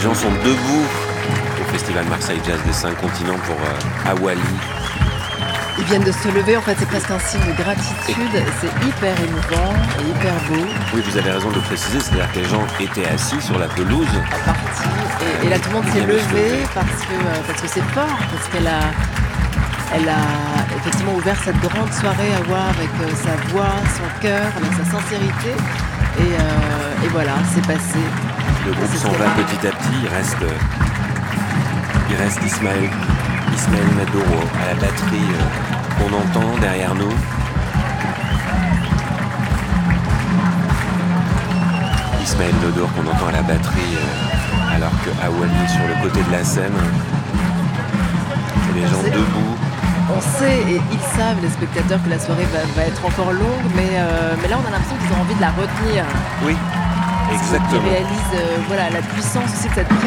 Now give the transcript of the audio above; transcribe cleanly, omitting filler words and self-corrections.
gens sont debout au Festival Marseille Jazz des 5 continents pour Awali. Ils viennent de se lever, en fait, c'est presque un signe de gratitude. C'est hyper émouvant et hyper beau. Oui, vous avez raison de le préciser, c'est-à-dire que les gens étaient assis sur la pelouse. En partie. Et là, tout le monde s'est levé parce que c'est fort, parce qu'elle a effectivement ouvert cette grande soirée à voir avec sa voix, son cœur, avec sa sincérité. Et voilà, c'est passé. Le groupe s'en va petit à petit. Il reste Ismaël Nadoro à la batterie qu'on entend derrière nous. Ismaël Nadoro qu'on entend à la batterie alors que Awali est sur le côté de la scène. Et les gens debout. On sait et ils savent, les spectateurs, que la soirée va être encore longue, mais là on a l'impression qu'ils ont envie de la retenir. Oui, exactement. Ils réalisent la puissance aussi de cette